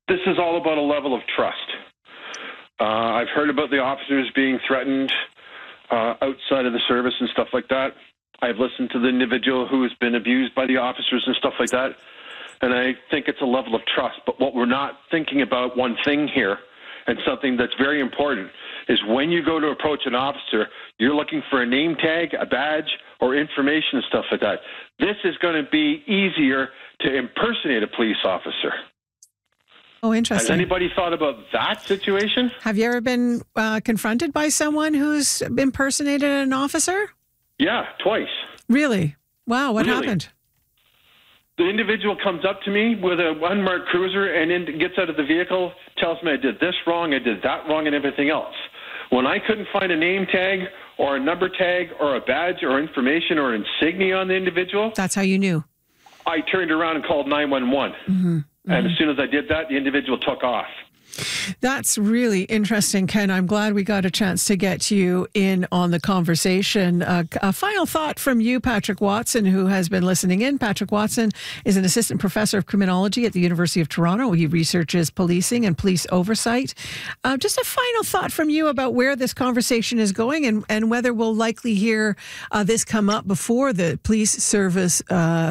this is all about a level of trust. I've heard about the officers being threatened outside of the service and stuff like that. I've listened to the individual who has been abused by the officers and stuff like that, and I think it's a level of trust. But what we're not thinking about, one thing here, and something that's very important, is when you go to approach an officer, you're looking for a name tag, a badge, or information and stuff like that. This is going to be easier to impersonate a police officer. Oh, interesting. Has anybody thought about that situation? Have you ever been confronted by someone who's impersonated an officer? Yeah, twice. Really? Wow, what happened? The individual comes up to me with a unmarked cruiser and then gets out of the vehicle, tells me I did this wrong, I did that wrong, and everything else. When I couldn't find a name tag or a number tag or a badge or information or insignia on the individual... That's how you knew? I turned around and called 911. Mm-hmm. And as soon as I did that, the individual took off. That's really interesting, Ken. I'm glad we got a chance to get you in on the conversation. A final thought from you, Patrick Watson, who has been listening in. Patrick Watson is an assistant professor of criminology at the University of Toronto. He researches policing and police oversight. Just a final thought from you about where this conversation is going and whether we'll likely hear this come up before the police service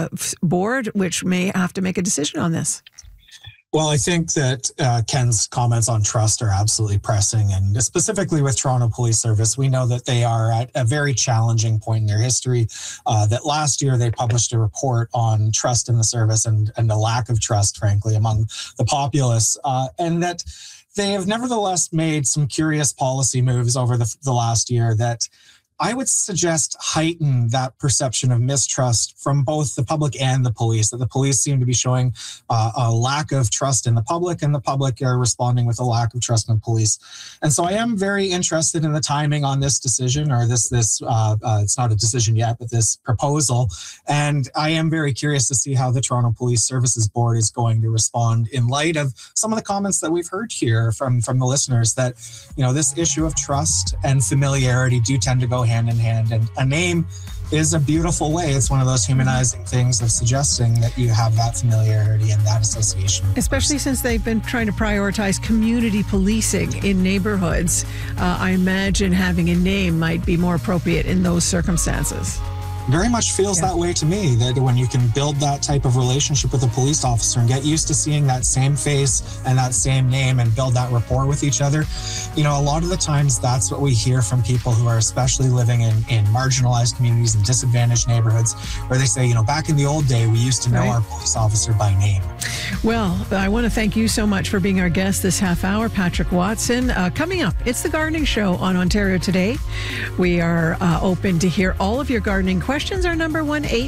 board, which may have to make a decision on this. Well, I think that Ken's comments on trust are absolutely pressing. And specifically with Toronto Police Service, we know that they are at a very challenging point in their history. That last year they published a report on trust in the service and the lack of trust, frankly, among the populace. And that they have nevertheless made some curious policy moves over the last year that I would suggest heighten that perception of mistrust from both the public and the police, that the police seem to be showing a lack of trust in the public, and the public are responding with a lack of trust in the police. And so I am very interested in the timing on this decision, or this it's not a decision yet, but this proposal. And I am very curious to see how the Toronto Police Services Board is going to respond in light of some of the comments that we've heard here from the listeners, that, you know, this issue of trust and familiarity do tend to go hand in hand, and a name is a beautiful way. It's one of those humanizing things of suggesting that you have that familiarity and that association. Especially since they've been trying to prioritize community policing in neighborhoods. I imagine having a name might be more appropriate in those circumstances. Very much feels that way to me, that when you can build that type of relationship with a police officer and get used to seeing that same face and that same name and build that rapport with each other, you know, a lot of the times that's what we hear from people who are especially living in marginalized communities and disadvantaged neighborhoods, where they say, you know, back in the old day, we used to know our police officer by name. Well, I want to thank you so much for being our guest this half hour, Patrick Watson. Coming up, it's the Gardening Show on Ontario Today. We are open to hear all of your gardening questions. Our number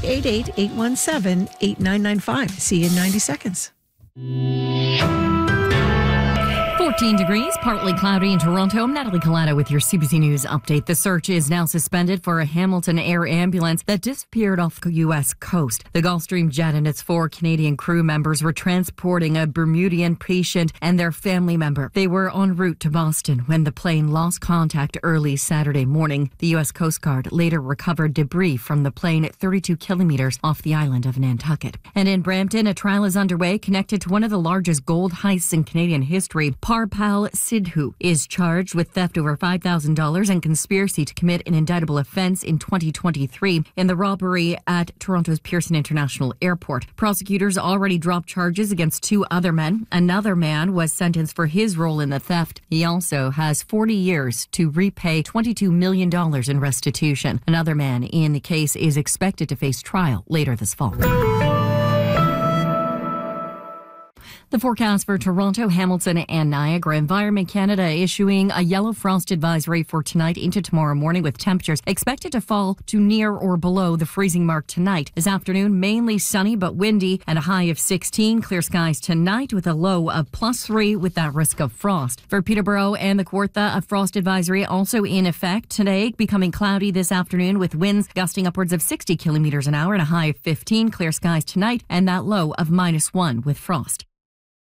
1-888-817-8995. See you in 90 seconds. 14 degrees, partly cloudy in Toronto. I'm Natalie Collado with your CBC News update. The search is now suspended for a Hamilton Air ambulance that disappeared off the U.S. coast. The Gulfstream jet and its 4 Canadian crew members were transporting a Bermudian patient and their family member. They were en route to Boston when the plane lost contact early Saturday morning. The U.S. Coast Guard later recovered debris from the plane at 32 kilometers off the island of Nantucket. And in Brampton, a trial is underway connected to one of the largest gold heists in Canadian history. Parpal Sidhu is charged with theft over $5,000 and conspiracy to commit an indictable offence in 2023 in the robbery at Toronto's Pearson International Airport. Prosecutors already dropped charges against 2 other men. Another man was sentenced for his role in the theft. He also has 40 years to repay $22 million in restitution. Another man in the case is expected to face trial later this fall. The forecast for Toronto, Hamilton and Niagara. Environment Canada issuing a yellow frost advisory for tonight into tomorrow morning, with temperatures expected to fall to near or below the freezing mark tonight. This afternoon, mainly sunny but windy and a high of 16. Clear skies tonight with a low of +3 with that risk of frost. For Peterborough and the Kawartha, a frost advisory also in effect today, becoming cloudy this afternoon with winds gusting upwards of 60 kilometers an hour and a high of 15. Clear skies tonight and that low of -1 with frost.